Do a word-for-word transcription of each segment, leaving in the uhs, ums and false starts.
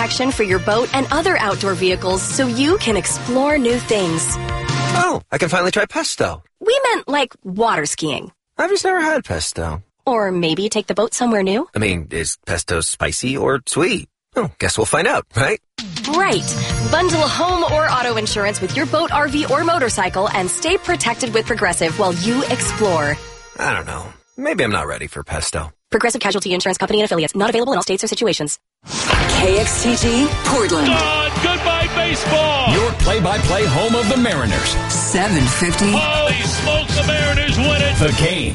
protection for your boat and other outdoor vehicles so you can explore new things. Oh, I can finally try pesto. We meant like water skiing. I've just never had pesto. Or maybe take the boat somewhere new. I mean, is pesto spicy or sweet? Oh, guess we'll find out, right? Right. Bundle home or auto insurance with your boat, R V, or motorcycle and stay protected with Progressive while you explore. I don't know. Maybe I'm not ready for pesto. Progressive Casualty Insurance Company and affiliates. Not available in all states or situations. K X T G, Portland. God, goodbye baseball. Your play-by-play home of the Mariners. seven fifty. Holy smokes, the Mariners win it. The Game.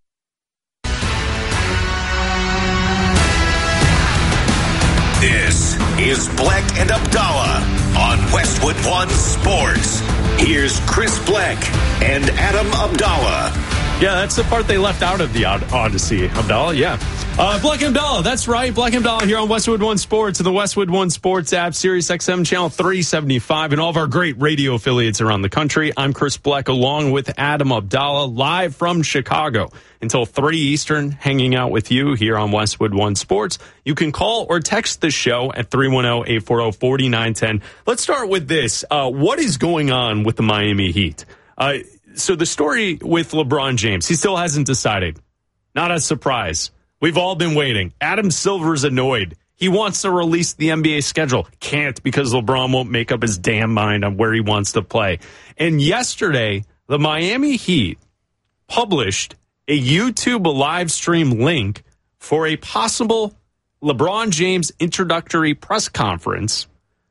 This is Bleck and Abdallah on Westwood One Sports. Here's Chris Bleck and Adam Abdallah. Yeah, that's the part they left out of the Odyssey, Abdallah, yeah. Uh, Bleck and Abdallah, that's right. Bleck and Abdallah here on Westwood One Sports and the Westwood One Sports app, Sirius X M channel three seventy-five, and all of our great radio affiliates around the country. I'm Chris Bleck along with Adam Abdallah, live from Chicago until three Eastern, hanging out with you here on Westwood One Sports. You can call or text the show at three one zero, eight four zero, four nine one zero. Let's start with this. Uh, what is going on with the Miami Heat? Uh, so the story with LeBron James, he still hasn't decided. Not a surprise. We've all been waiting. Adam Silver's annoyed. He wants to release the N B A schedule. Can't because LeBron won't make up his damn mind on where he wants to play. And yesterday, the Miami Heat published a YouTube live stream link for a possible LeBron James introductory press conference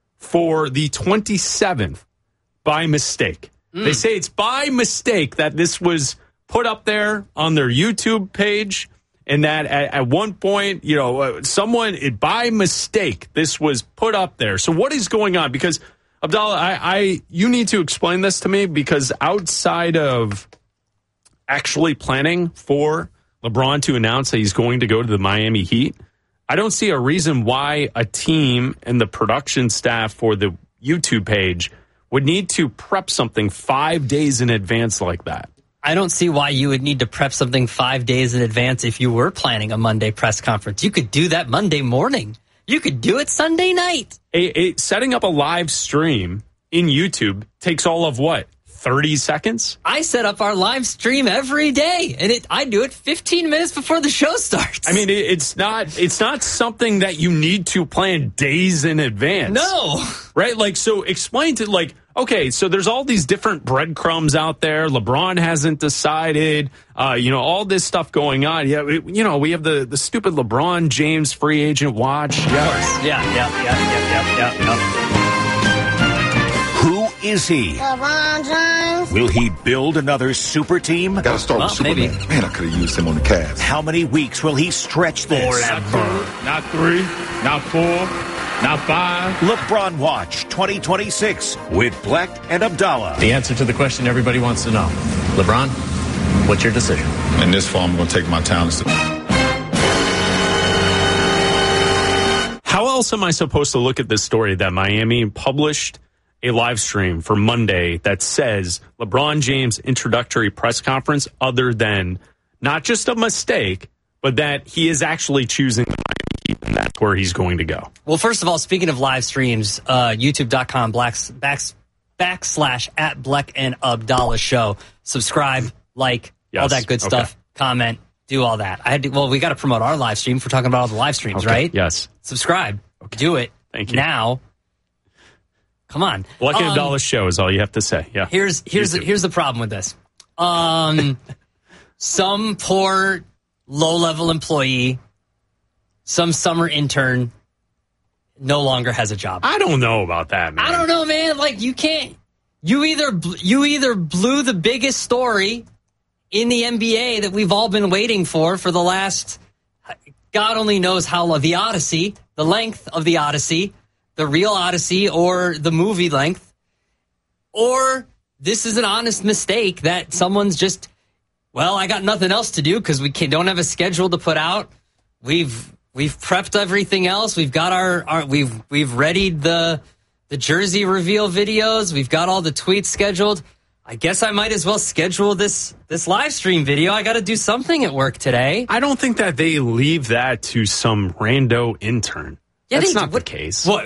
for the twenty-seventh by mistake. Mm. They say it's by mistake that this was put up there on their YouTube page. And that at, at one point, you know, uh, someone, it, by mistake, this was put up there. So what is going on? Because, Abdallah, I, I you need to explain this to me, because outside of actually planning for LeBron to announce that he's going to go to the Miami Heat, I don't see a reason why a team and the production staff for the YouTube page would need to prep something five days in advance like that. I don't see why you would need to prep something five days in advance if you were planning a Monday press conference. You could do that Monday morning. You could do it Sunday night. A, a, setting up a live stream in YouTube takes all of what? thirty seconds? I set up our live stream every day, and it, I do it fifteen minutes before the show starts. I mean, it, it's not it's not something that you need to plan days in advance. No. Right? Like, so explain to, like, okay, so there's all these different breadcrumbs out there. LeBron hasn't decided, uh, you know, all this stuff going on. Yeah, we, you know, we have the, the stupid LeBron James free agent watch. Yeah, yeah, yeah, yeah, yeah, yeah, yeah, yeah. Who is he? LeBron James. Will he build another super team? Gotta start well, with Superman. Maybe. Man, I could have used him on the Cavs. How many weeks will he stretch this? Forever. Not three, not four, not five. LeBron Watch twenty twenty-six with Bleck and Abdallah. The answer to the question everybody wants to know. LeBron, what's your decision? In this form, I'm going to take my talents to... How else am I supposed to look at this story that Miami published a live stream for Monday that says LeBron James introductory press conference, other than not just a mistake, but that he is actually choosing the Miami Heat, and that's where he's going to go? Well, first of all, speaking of live streams, uh, youtube.com blacks, backs, backslash at Bleck and Abdallah show. Subscribe, like, yes. all that good Okay. stuff. Comment, do all that. I had to, well, we got to promote our live stream if we're talking about all the live streams, Okay. right? Yes. Subscribe. Okay. Do it. Thank you. Now. Come on. Bleck and Um, Abdallah show is all you have to say. Yeah. Here's here's the, here's the problem with this. Um, some poor low-level employee, some summer intern, no longer has a job. I don't know about that, man. I don't know, man. Like, you can't. You either you either blew the biggest story in the N B A that we've all been waiting for for the last, God only knows how long, the Odyssey, the length of the Odyssey, the real Odyssey, or the movie length, or this is an honest mistake that someone's just, well, I got nothing else to do because we can't, don't have a schedule to put out. We've we've prepped everything else. We've got our, our we've we've readied the the jersey reveal videos. We've got all the tweets scheduled. I guess I might as well schedule this this live stream video. I got to do something at work today. I don't think that they leave that to some rando intern. Yeah, That's they, not what, the case. What?